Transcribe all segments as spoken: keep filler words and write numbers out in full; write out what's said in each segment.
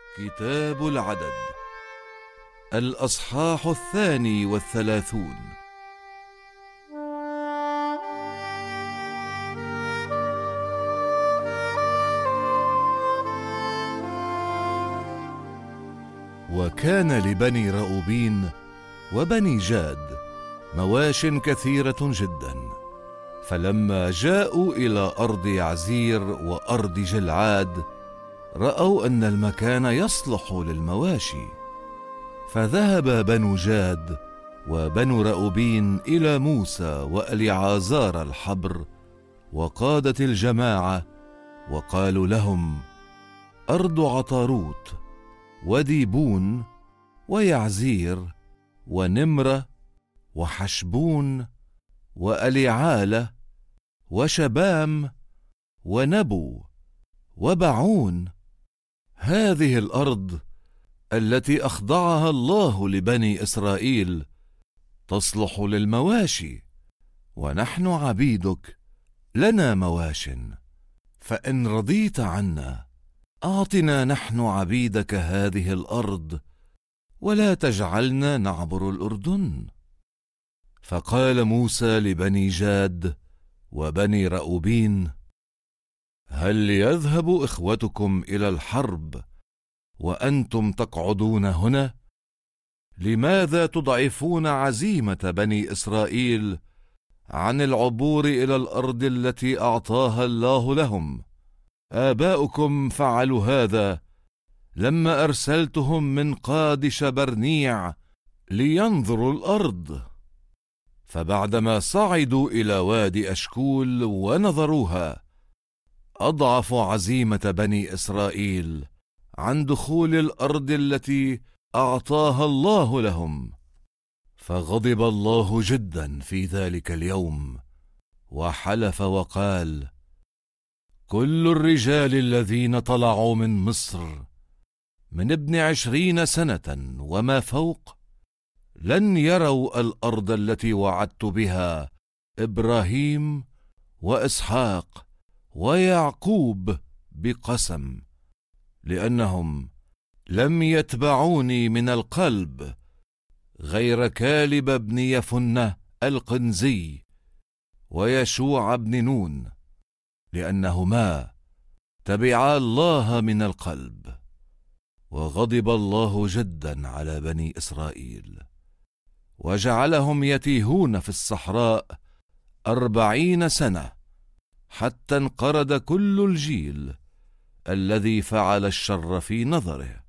كتاب العدد، الأصحاح الثاني والثلاثون. وكان لبني رأوبين وبني جاد مواش كثيرة جدا، فلما جاءوا إلى أرض يعزير وأرض جلعاد رأوا أن المكان يصلح للمواشي، فذهب بنو جاد وبنو رأوبين إلى موسى وإليعازار الحبر وقادة الجماعة، وقالوا لهم: أرض عطاروت وديبون ويعزير ونمرة وحشبون وأليعالة وشبام ونبو وبعون، هذه الأرض التي أخضعها الله لبني إسرائيل تصلح للمواشي، ونحن عبيدك لنا مواش، فإن رضيت عنا أعطنا نحن عبيدك هذه الأرض، ولا تجعلنا نعبر الأردن. فقال موسى لبني جاد وبني رأوبين: هل يذهب إخوتكم إلى الحرب وأنتم تقعدون هنا؟ لماذا تضعفون عزيمة بني إسرائيل عن العبور إلى الأرض التي أعطاها الله لهم؟ آباؤكم فعلوا هذا لما أرسلتهم من قادش برنيع لينظروا الأرض، فبعدما صعدوا إلى وادي أشكول ونظروها أضعفوا عزيمة بني إسرائيل عن دخول الأرض التي أعطاها الله لهم، فغضب الله جدا في ذلك اليوم، وحلف وقال: كل الرجال الذين طلعوا من مصر من ابن عشرين سنة وما فوق لن يروا الأرض التي وعدت بها إبراهيم وإسحاق ويعقوب بقسم، لأنهم لم يتبعوني من القلب غير كالب بن يفنة القنزي ويشوع بن نون، لأنهما تبعا الله من القلب. وغضب الله جدا على بني إسرائيل، وجعلهم يتيهون في الصحراء أربعين سنة، حتى انقرض كل الجيل الذي فعل الشر في نظره.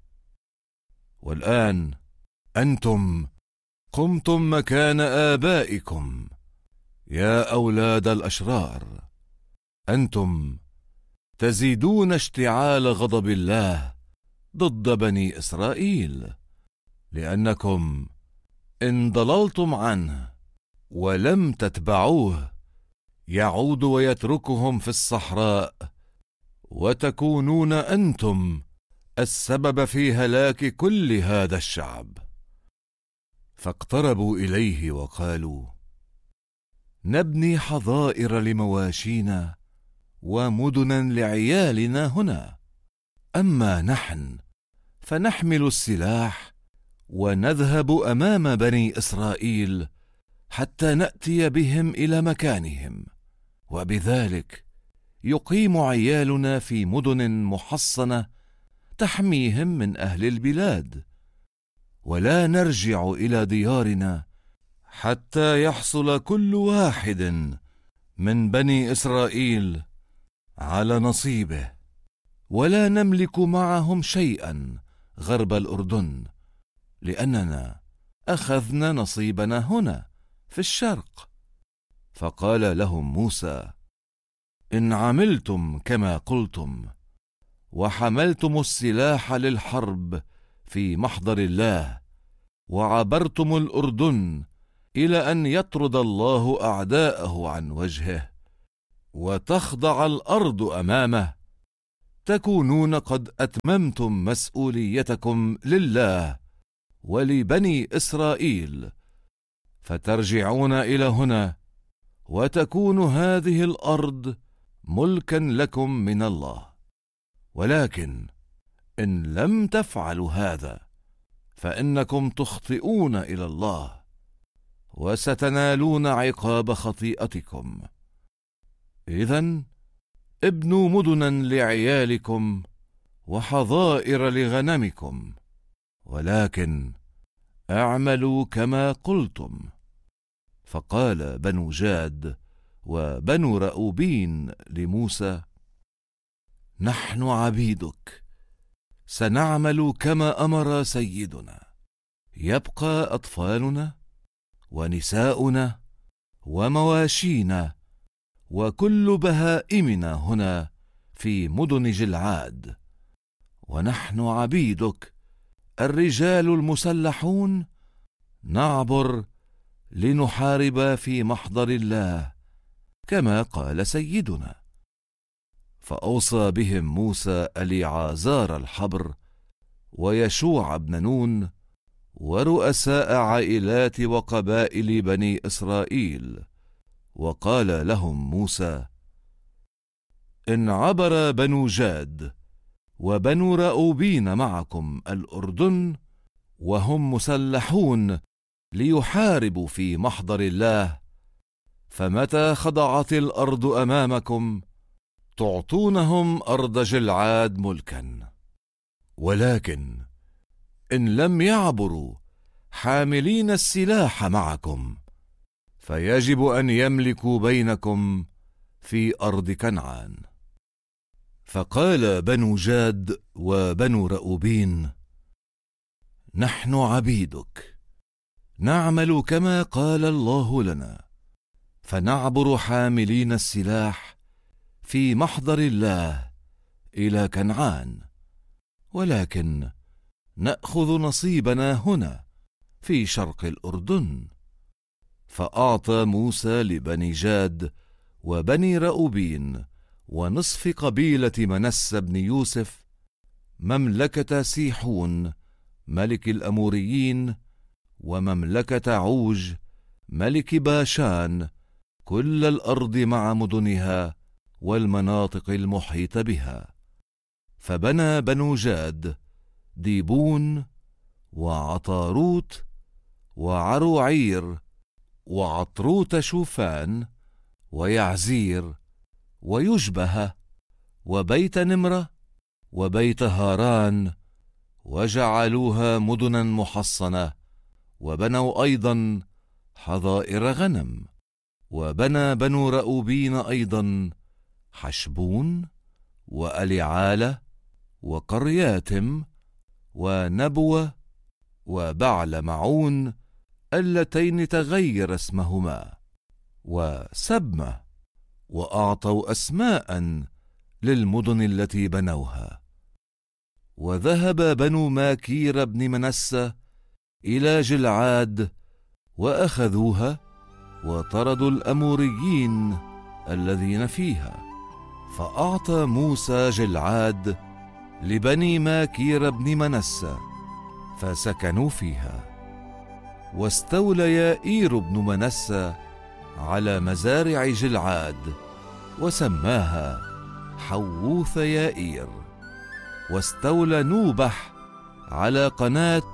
والآن أنتم قمتم مكان آبائكم يا أولاد الأشرار، أنتم تزيدون اشتعال غضب الله ضد بني إسرائيل، لأنكم إن ضللتم عنه ولم تتبعوه يعود ويتركهم في الصحراء، وتكونون أنتم السبب في هلاك كل هذا الشعب. فاقتربوا إليه وقالوا: نبني حظائر لمواشينا ومدنا لعيالنا هنا، أما نحن فنحمل السلاح ونذهب أمام بني إسرائيل حتى نأتي بهم إلى مكانهم، وبذلك يقيم عيالنا في مدن محصنة تحميهم من أهل البلاد، ولا نرجع إلى ديارنا حتى يحصل كل واحد من بني إسرائيل على نصيبه، ولا نملك معهم شيئا غرب الأردن، لأننا أخذنا نصيبنا هنا في الشرق. فقال لهم موسى: إن عملتم كما قلتم وحملتم السلاح للحرب في محضر الله، وعبرتم الأردن إلى أن يطرد الله أعداءه عن وجهه وتخضع الأرض أمامه، تكونون قد أتممتم مسؤوليتكم لله ولبني إسرائيل، فترجعون إلى هنا، وتكون هذه الأرض ملكا لكم من الله. ولكن إن لم تفعلوا هذا فإنكم تخطئون إلى الله وستنالون عقاب خطيئتكم. إذن ابنوا مدنا لعيالكم وحظائر لغنمكم، ولكن اعملوا كما قلتم. فقال بنو جاد وبنو رأوبين لموسى: نحن عبيدك، سنعمل كما أمر سيدنا، يبقى أطفالنا ونساؤنا ومواشينا وكل بهائمنا هنا في مدن جلعاد، ونحن عبيدك الرجال المسلحون نعبر لنحارب في محضر الله كما قال سيدنا. فأوصى بهم موسى أليعازار الحبر ويشوع بن نون ورؤساء عائلات وقبائل بني إسرائيل، وقال لهم موسى: إن عبر بنو جاد وبنو رأوبين معكم الأردن وهم مسلحون ليحاربوا في محضر الله، فمتى خضعت الأرض أمامكم تعطونهم أرض جلعاد ملكا. ولكن إن لم يعبروا حاملين السلاح معكم فيجب أن يملكوا بينكم في أرض كنعان. فقال بنو جاد وبنو رأوبين: نحن عبيدك، نعمل كما قال الله لنا، فنعبر حاملين السلاح في محضر الله إلى كنعان، ولكن نأخذ نصيبنا هنا في شرق الأردن. فأعطى موسى لبني جاد وبني رأوبين ونصف قبيلة منسى بن يوسف مملكة سيحون ملك الأموريين ومملكة عوج ملك باشان، كل الأرض مع مدنها والمناطق المحيطة بها. فبنى بنو جاد ديبون وعطاروت وعروعير وعطروت شوفان ويعزير ويشبه وبيت نمرة وبيت هاران، وجعلوها مدنا محصنة، وبنوا أيضا حظائر غنم. وبنى بنو رأوبين أيضا حشبون وأليعالة وقرياتم ونبوة وبعل معون اللتين تغير اسمهما، وسبمة، وأعطوا أسماء للمدن التي بنوها. وذهب بنو ماكير بن منسى إلى جلعاد وأخذوها وطردوا الأموريين الذين فيها. فأعطى موسى جلعاد لبني ماكير بن منسى فسكنوا فيها. واستولى يائير بن منسى على مزارع جلعاد وسماها حووث يائير. واستولى نوبح على قناة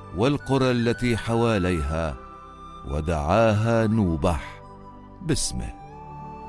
والقرى التي حواليها ودعاها نوبح باسمه.